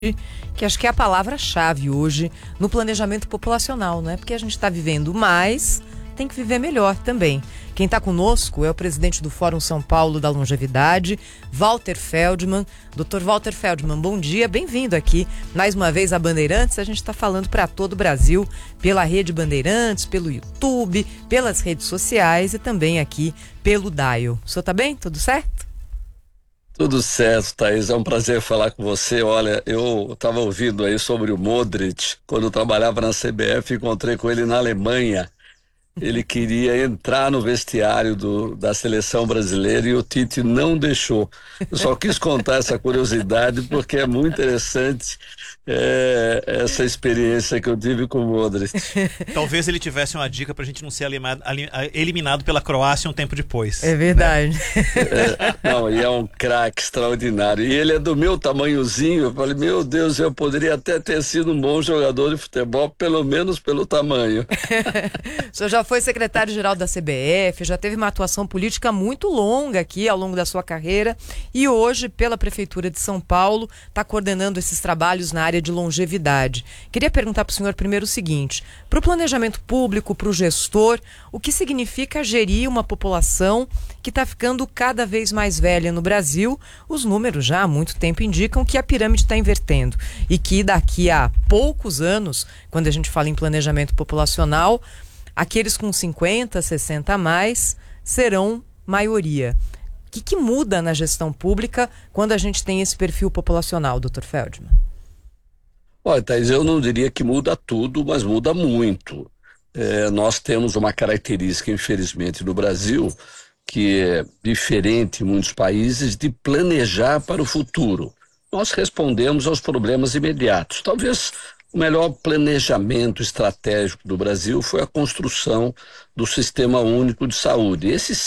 que acho que é a palavra-chave hoje no planejamento populacional, né? Porque a gente está vivendo mais, tem que viver melhor também. Quem está conosco é o presidente do Fórum São Paulo da Longevidade, Walter Feldman. Dr. Walter Feldman, bom dia, bem-vindo aqui mais uma vez a Bandeirantes. A gente está falando para todo o Brasil, pela Rede Bandeirantes, pelo YouTube, pelas redes sociais e também aqui pelo Dial. O senhor está bem? Tudo certo? Tudo certo, Thaís, é um prazer falar com você. Olha, eu estava ouvindo aí sobre o Modric, quando eu trabalhava na CBF, encontrei com ele na Alemanha. Ele queria entrar no vestiário da seleção brasileira e o Tite não deixou. Eu só quis contar essa curiosidade porque é muito interessante essa experiência que eu tive com o Modric. Talvez ele tivesse uma dica pra gente não ser eliminado pela Croácia um tempo depois. É verdade. Não, e é um craque extraordinário. E ele é do meu tamanhozinho. Eu falei, meu Deus, eu poderia até ter sido um bom jogador de futebol, pelo menos pelo tamanho. O senhor já foi secretário-geral da CBF, já teve uma atuação política muito longa aqui ao longo da sua carreira e hoje, pela Prefeitura de São Paulo, está coordenando esses trabalhos na área de longevidade. Queria perguntar para o senhor primeiro o seguinte: para o planejamento público, para o gestor, o que significa gerir uma população que está ficando cada vez mais velha no Brasil? Os números já há muito tempo indicam que a pirâmide está invertendo e que daqui a poucos anos, quando a gente fala em planejamento populacional, aqueles com 50, 60 a mais serão maioria. O que muda na gestão pública quando a gente tem esse perfil populacional, Dr. Feldman? Olha, Thaís, eu não diria que muda tudo, mas muda muito. Nós temos uma característica, infelizmente, no Brasil, que é diferente em muitos países, de planejar para o futuro. Nós respondemos aos problemas imediatos. Talvez o melhor planejamento estratégico do Brasil foi a construção do Sistema Único de Saúde.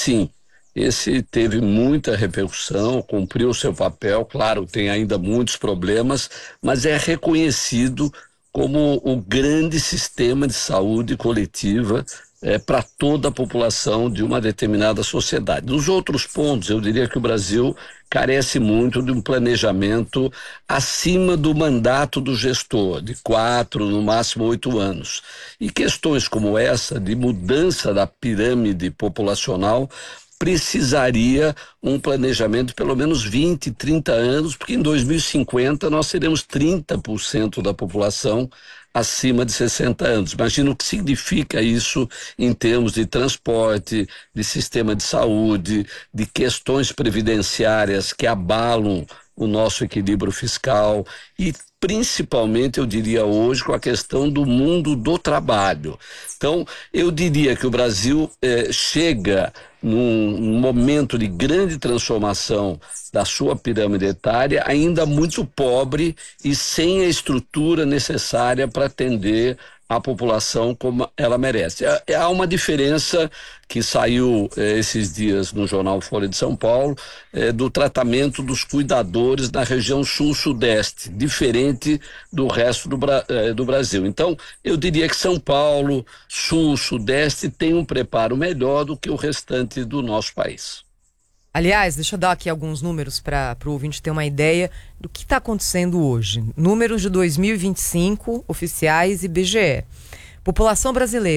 Esse teve muita repercussão, cumpriu o seu papel. Claro, tem ainda muitos problemas, mas é reconhecido como o grande sistema de saúde coletiva para toda a população de uma determinada sociedade. Nos outros pontos, eu diria que o Brasil carece muito de um planejamento acima do mandato do gestor, de 4, no máximo 8 anos. E questões como essa, de mudança da pirâmide populacional, precisaria um planejamento de pelo menos 20, 30 anos, porque em 2050 nós seremos 30% da população acima de 60 anos. Imagina o que significa isso em termos de transporte, de sistema de saúde, de questões previdenciárias que abalam o nosso equilíbrio fiscal e principalmente, eu diria hoje, com a questão do mundo do trabalho. Então, eu diria que o Brasil chega num momento de grande transformação da sua pirâmide etária, ainda muito pobre e sem a estrutura necessária para atender a população como ela merece. Há uma diferença que saiu esses dias no jornal Folha de São Paulo, do tratamento dos cuidadores na região sul-sudeste, diferente do resto do Brasil. Então, eu diria que São Paulo, sul-sudeste, tem um preparo melhor do que o restante do nosso país. Aliás, deixa eu dar aqui alguns números para o ouvinte ter uma ideia do que está acontecendo hoje. Números de 2025, oficiais, IBGE. População brasileira.